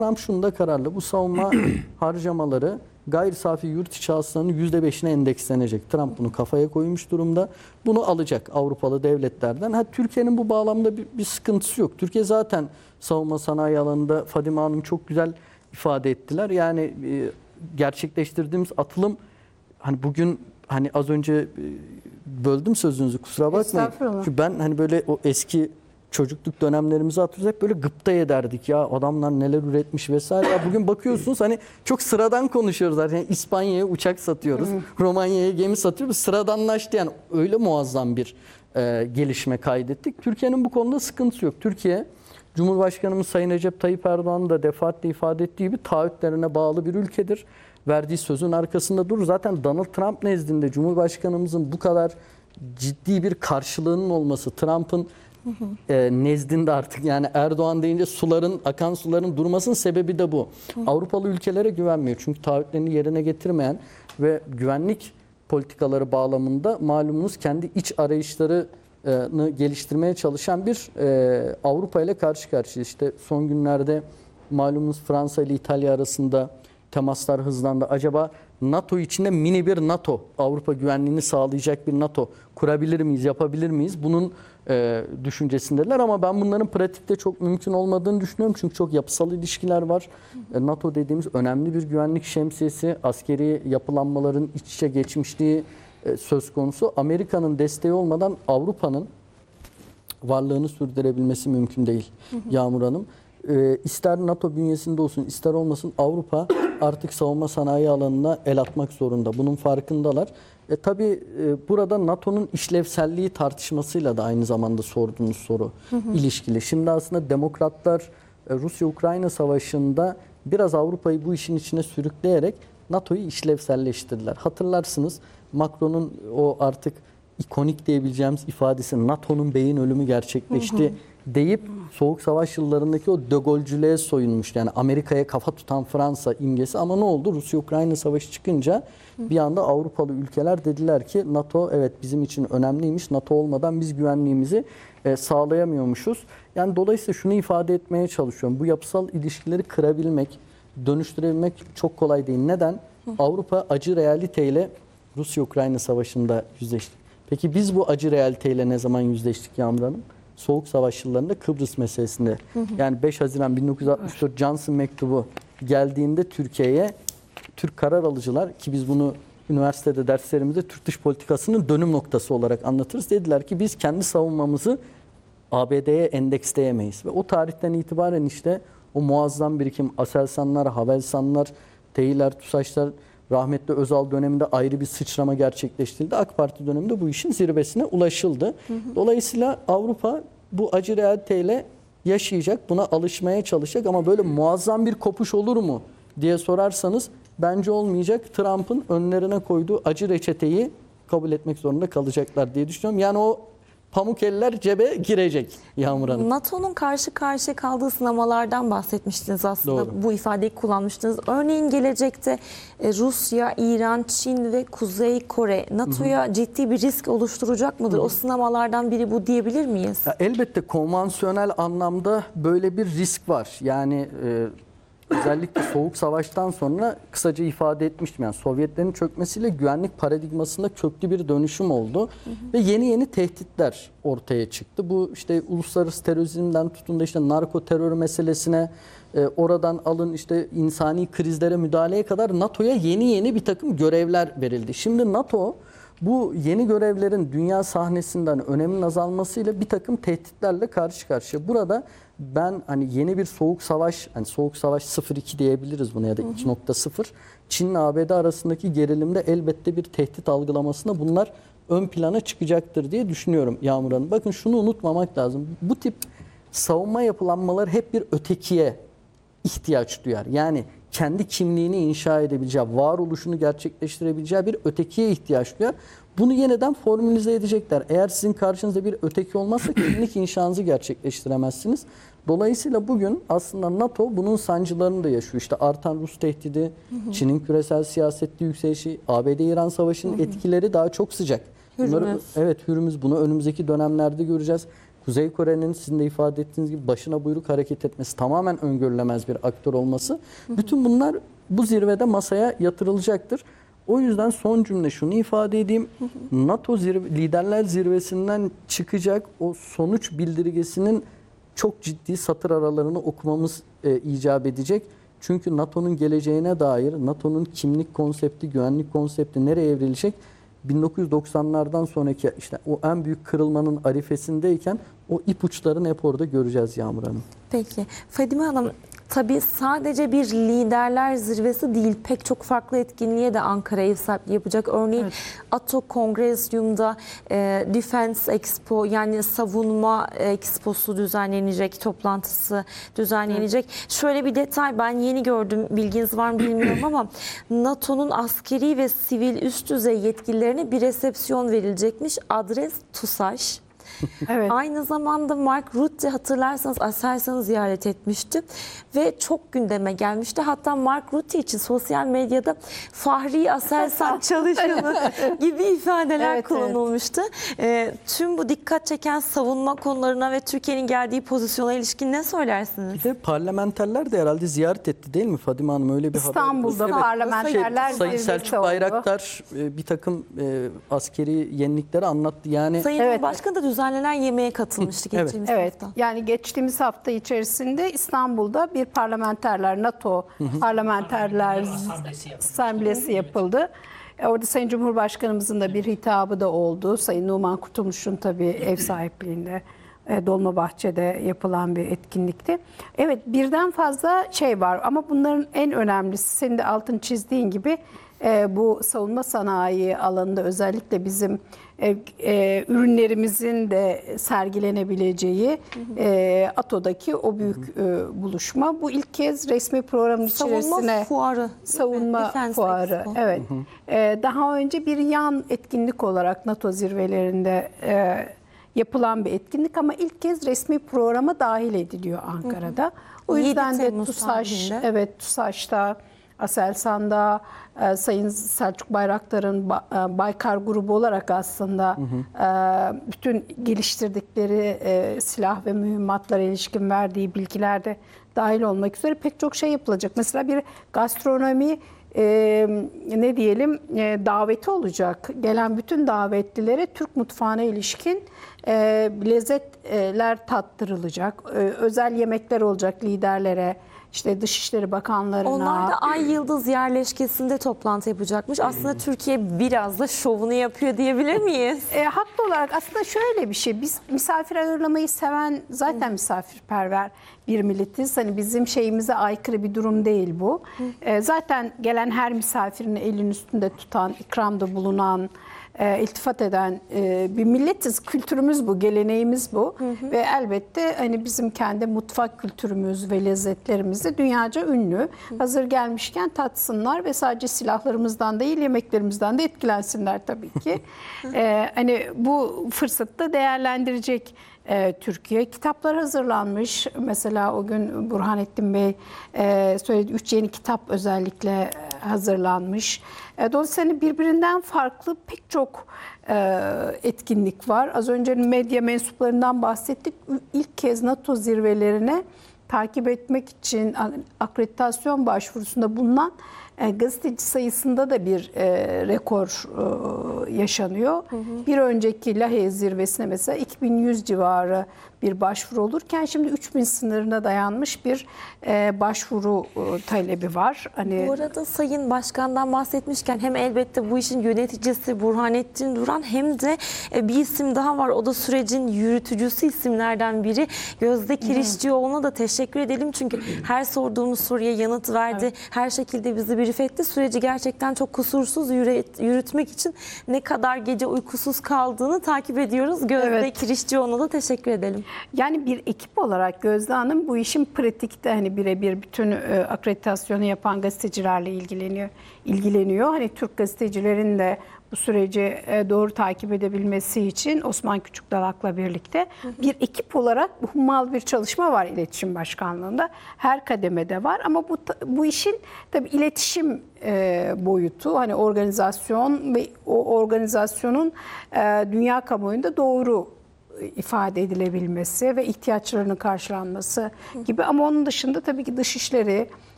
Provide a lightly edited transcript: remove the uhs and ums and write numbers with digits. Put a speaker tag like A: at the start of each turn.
A: Trump şunda kararlı. Bu savunma harcamaları gayri safi yurt içi hasılanın %5'ine endekslenecek. Trump bunu kafaya koymuş durumda. Bunu alacak Avrupalı devletlerden. Türkiye'nin bu bağlamda bir sıkıntısı yok. Türkiye zaten savunma sanayi alanında Fadime Hanım çok güzel ifade ettiler. Yani gerçekleştirdiğimiz atılım hani bugün hani az önce böldüm sözünüzü kusura bakmayın. Çünkü ben hani böyle o eski çocukluk dönemlerimizi hatırlıyoruz. Hep böyle gıpta ederdik ya adamlar neler üretmiş vesaire. Ya bugün bakıyorsunuz hani çok sıradan konuşuyoruz zaten. Yani İspanya'ya uçak satıyoruz. Romanya'ya gemi satıyoruz. Sıradanlaştı yani öyle muazzam bir gelişme kaydettik. Türkiye'nin bu konuda sıkıntısı yok. Türkiye Cumhurbaşkanımız Sayın Recep Tayyip Erdoğan'ın da defaatle ifade ettiği gibi taahhütlerine bağlı bir ülkedir. Verdiği sözün arkasında durur. Zaten Donald Trump nezdinde Cumhurbaşkanımızın bu kadar ciddi bir karşılığının olması, Trump'ın nezdinde artık yani Erdoğan deyince akan suların durmasının sebebi de bu. Avrupalı ülkelere güvenmiyor. Çünkü taahhütlerini yerine getirmeyen ve güvenlik politikaları bağlamında malumunuz kendi iç arayışlarını geliştirmeye çalışan bir Avrupa ile karşı karşıya. İşte son günlerde malumunuz Fransa ile İtalya arasında temaslar hızlandı. Acaba NATO içinde mini bir NATO, Avrupa güvenliğini sağlayacak bir NATO kurabilir miyiz, yapabilir miyiz? Bunun düşüncesindeler ama ben bunların pratikte çok mümkün olmadığını düşünüyorum. Çünkü çok yapısal ilişkiler var. NATO dediğimiz önemli bir güvenlik şemsiyesi, askeri yapılanmaların iç içe geçmişliği söz konusu. Amerika'nın desteği olmadan Avrupa'nın varlığını sürdürebilmesi mümkün değil Yağmur Hanım. İster NATO bünyesinde olsun ister olmasın Avrupa artık savunma sanayi alanına el atmak zorunda. Bunun farkındalar. Tabii burada NATO'nun işlevselliği tartışmasıyla da aynı zamanda sorduğunuz soru ilişkili. Şimdi aslında demokratlar Rusya-Ukrayna savaşında biraz Avrupa'yı bu işin içine sürükleyerek NATO'yu işlevselleştirdiler. Hatırlarsınız Macron'un o artık ikonik diyebileceğimiz ifadesi NATO'nun beyin ölümü gerçekleşti deyip Soğuk Savaş yıllarındaki o De Gaulle'cülüğe soyunmuş. Yani Amerika'ya kafa tutan Fransa imgesi ama ne oldu? Rusya-Ukrayna savaşı çıkınca bir anda Avrupalı ülkeler dediler ki NATO evet bizim için önemliymiş. NATO olmadan biz güvenliğimizi sağlayamıyormuşuz. Yani dolayısıyla şunu ifade etmeye çalışıyorum. Bu yapısal ilişkileri kırabilmek, dönüştürebilmek çok kolay değil. Neden? Avrupa acı realiteyle Rusya-Ukrayna savaşında yüzleşti. Peki biz bu acı realiteyle ne zaman yüzleştik Yağmur Hanım? Soğuk Savaş yıllarında Kıbrıs meselesinde. Yani 5 Haziran 1964 Johnson mektubu geldiğinde Türkiye'ye Türk karar alıcılar ki biz bunu üniversitede derslerimizde Türk dış politikasının dönüm noktası olarak anlatırız. Dediler ki biz kendi savunmamızı ABD'ye endeksleyemeyiz. Ve o tarihten itibaren işte o muazzam birikim Aselsanlar, Havelsanlar, Teyiler, TUSAŞlar, rahmetli Özal döneminde ayrı bir sıçrama gerçekleştirildi. AK Parti döneminde bu işin zirvesine ulaşıldı. Dolayısıyla Avrupa bu acı realiteyle yaşayacak, buna alışmaya çalışacak ama böyle muazzam bir kopuş olur mu diye sorarsanız bence olmayacak. Trump'ın önlerine koyduğu acı reçeteyi kabul etmek zorunda kalacaklar diye düşünüyorum. Yani o pamuk eller cebe girecek Yağmur Hanım.
B: NATO'nun karşı karşıya kaldığı sınamalardan bahsetmiştiniz aslında.
A: Doğru.
B: Bu ifadeyi kullanmıştınız. Örneğin gelecekte Rusya, İran, Çin ve Kuzey Kore NATO'ya ciddi bir risk oluşturacak mıdır? O sınamalardan biri bu diyebilir miyiz?
A: Ya elbette konvansiyonel anlamda böyle bir risk var. Yani özellikle Soğuk Savaş'tan sonra kısaca ifade etmiştim. Yani Sovyetlerin çökmesiyle güvenlik paradigmasında köklü bir dönüşüm oldu. Ve yeni tehditler ortaya çıktı. Bu işte uluslararası terörizmden tutun da işte narko terör meselesine, oradan alın işte insani krizlere müdahaleye kadar NATO'ya yeni bir takım görevler verildi. Şimdi NATO bu yeni görevlerin dünya sahnesinden öneminin azalmasıyla bir takım tehditlerle karşı karşıya. Burada ben hani yeni bir soğuk savaş, hani soğuk savaş 02 diyebiliriz buna ya da 2.0. Çin'le ABD arasındaki gerilimde elbette bir tehdit algılamasında bunlar ön plana çıkacaktır diye düşünüyorum Yağmur Hanım. Bakın şunu unutmamak lazım. Bu tip savunma yapılanmaları hep bir ötekiye ihtiyaç duyar. Yani kendi kimliğini inşa edebileceği, varoluşunu gerçekleştirebileceği bir ötekiye ihtiyaç duyar. Bunu yeniden formülize edecekler. Eğer sizin karşınızda bir öteki olmazsa kimlik inşanızı gerçekleştiremezsiniz. Dolayısıyla bugün aslında NATO bunun sancılarını da yaşıyor. İşte artan Rus tehdidi, Çin'in küresel siyasette yükselişi, ABD-İran savaşının etkileri daha çok sıcak.
B: Hürmüz.
A: Evet Hürmüz, bunu önümüzdeki dönemlerde göreceğiz. Kuzey Kore'nin sizin de ifade ettiğiniz gibi başına buyruk hareket etmesi, tamamen öngörülemez bir aktör olması. Bütün bunlar bu zirvede masaya yatırılacaktır. O yüzden son cümle şunu ifade edeyim. NATO liderler zirvesinden çıkacak o sonuç bildirgesinin çok ciddi satır aralarını okumamız icap edecek. Çünkü NATO'nun geleceğine dair, NATO'nun kimlik konsepti, güvenlik konsepti nereye evrilecek? 1990'lardan sonraki işte o en büyük kırılmanın arifesindeyken o ipuçlarını hep orada göreceğiz Yağmur Hanım.
B: Peki Fadime Hanım, tabii sadece bir liderler zirvesi değil, pek çok farklı etkinliğe de Ankara ev sahipliği yapacak. Örneğin NATO Kongresyum'da Defense Expo, yani savunma exposu düzenlenecek, toplantısı düzenlenecek. Şöyle bir detay ben yeni gördüm, bilginiz var mı bilmiyorum ama NATO'nun askeri ve sivil üst düzey yetkililerine bir resepsiyon verilecekmiş. Adres TUSAŞ.
C: Evet.
B: Aynı zamanda Mark Rutte, hatırlarsanız Aselsan'ı ziyaret etmişti ve çok gündeme gelmişti. Hatta Mark Rutte için sosyal medyada Fahri Aselsan çalışanı gibi ifadeler
C: Evet,
B: kullanılmıştı. Tüm bu dikkat çeken savunma konularına ve Türkiye'nin geldiği pozisyona ilişkin ne söylersiniz?
A: Bir de parlamenterler de herhalde ziyaret etti değil mi Fadime Hanım? Öyle bir
C: İstanbul'da
A: haber.
C: parlamenterler
A: Sayın
C: zirvesi
A: Selçuk
C: oldu.
A: Bayraktar bir takım askeri yenilikleri anlattı. Yani
B: Sayın
C: Evet.
B: Cumhurbaşkanı da düzenlenen yemeğe katılmıştı geçtiğimiz
C: Evet,
B: hafta.
C: yani geçtiğimiz hafta içerisinde İstanbul'da bir parlamenterler, NATO parlamenterler asamblesi yapıldı. Orada Sayın Cumhurbaşkanımızın da bir hitabı da oldu. Sayın Numan Kurtulmuş'un tabii ev sahipliğinde Dolmabahçe'de yapılan bir etkinlikti. Evet, birden fazla şey var ama bunların en önemlisi, senin de altını çizdiğin gibi, bu savunma sanayi alanında özellikle bizim ürünlerimizin de sergilenebileceği ATO'daki o büyük buluşma. Bu ilk kez resmi programın içerisine
B: Savunma fuarı.
C: savunma
B: Defense
C: fuarı.
B: Expo.
C: Evet. Daha önce bir yan etkinlik olarak NATO zirvelerinde yapılan bir etkinlik ama ilk kez resmi programa dahil ediliyor Ankara'da. O
B: 7
C: yüzden de
B: Temmuz
C: TUSAŞ,
B: tarihinde.
C: evet, TUSAŞ'ta, Aselsan'da, Sayın Selçuk Bayraktar'ın Baykar grubu olarak aslında bütün geliştirdikleri silah ve mühimmatlara ilişkin verdiği bilgilerde dahil olmak üzere pek çok şey yapılacak. Mesela bir gastronomi ne diyelim daveti olacak. Gelen bütün davetlilere Türk mutfağına ilişkin lezzetler tattırılacak. Özel yemekler olacak liderlere, işte Dışişleri Bakanlarına.
B: Onlar da Ay Yıldız yerleşkesinde toplantı yapacakmış. Aslında Türkiye biraz da şovunu yapıyor diyebilir miyiz?
C: Haklı olarak aslında şöyle bir şey. Biz misafir ağırlamayı seven, zaten misafirperver bir milletiz. Hani bizim şeyimize aykırı bir durum değil bu. Zaten gelen her misafirini elin üstünde tutan, ikramda bulunan, iltifat eden bir milletiz. Kültürümüz bu, geleneğimiz bu. Ve elbette hani bizim kendi mutfak kültürümüz ve lezzetlerimiz de dünyaca ünlü. Hazır gelmişken tatsınlar ve sadece silahlarımızdan değil, yemeklerimizden de etkilensinler tabii ki. Hani bu fırsatı da değerlendirecek Türkiye. Kitaplar hazırlanmış. Mesela o gün Burhanettin Bey söyledi, 3 yeni kitap özellikle hazırlanmış. Dolayısıyla birbirinden farklı pek çok etkinlik var. Az önce medya mensuplarından bahsettik. İlk kez NATO zirvelerine takip etmek için akreditasyon başvurusunda bulunan gazeteci sayısında da bir rekor yaşanıyor. Bir önceki Lahey zirvesine mesela 2100 civarı bir başvuru olurken şimdi 3000 sınırına dayanmış bir başvuru talebi var. Hani
B: Bu arada Sayın Başkan'dan bahsetmişken hem elbette bu işin yöneticisi Burhanettin Duran hem de bir isim daha var. O da sürecin yürütücüsü isimlerden biri. Gözde Kirişçioğlu'na da teşekkür edelim. Çünkü her sorduğumuz soruya yanıt verdi.
C: Evet.
B: Her şekilde bizi brief etti. Süreci gerçekten çok kusursuz yürütmek için ne kadar gece uykusuz kaldığını takip ediyoruz. Gözde
C: Evet.
B: Kirişçioğlu'na da teşekkür edelim.
C: Yani bir ekip olarak Gözde Hanım bu işin pratikte hani birebir bütün akreditasyonu yapan gazetecilerle ilgileniyor. Hani Türk gazetecilerin de bu süreci doğru takip edebilmesi için Osman Küçükdalak'la birlikte bir ekip olarak hummalı bir çalışma var İletişim Başkanlığı'nda. Her kademede var ama bu işin tabii iletişim boyutu, hani organizasyon ve o organizasyonun dünya kamuoyunda doğru ifade edilebilmesi ve ihtiyaçlarının karşılanması gibi. Ama onun dışında tabii ki dışişleri,